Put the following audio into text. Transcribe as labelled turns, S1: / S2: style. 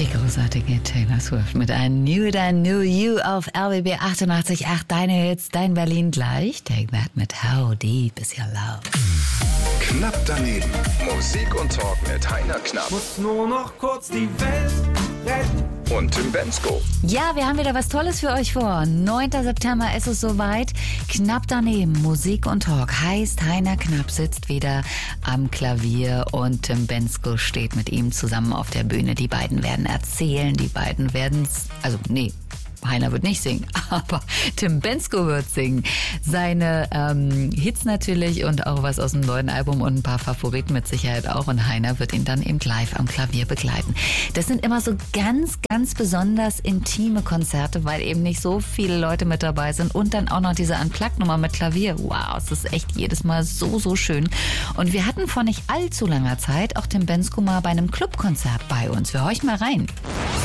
S1: Die großartige Taylor Swift mit I Knew It, I Knew You auf RBB 88.8. Deine Hits, dein Berlin gleich. Take that mit How Deep Is Your Love.
S2: Knapp daneben. Musik und Talk mit Heiner Knapp.
S3: Muss nur noch kurz die Welt retten.
S2: Und Tim Bendzko.
S1: Ja, wir haben wieder was Tolles für euch vor. 9. September ist es soweit. Knapp daneben, Musik und Talk. Heißt, Heiner Knapp sitzt wieder am Klavier und Tim Bendzko steht mit ihm zusammen auf der Bühne. Die beiden werden erzählen, die beiden werden... Heiner wird nicht singen, aber Tim Bendzko wird singen. Seine Hits natürlich und auch was aus dem neuen Album und ein paar Favoriten mit Sicherheit auch. Und Heiner wird ihn dann eben live am Klavier begleiten. Das sind immer so ganz, ganz besonders intime Konzerte, weil eben nicht so viele Leute mit dabei sind. Und dann auch noch diese Unplugged-Nummer mit Klavier. Wow, es ist echt jedes Mal so, so schön. Und wir hatten vor nicht allzu langer Zeit auch Tim Bendzko mal bei einem Clubkonzert bei uns. Wir horchen mal rein.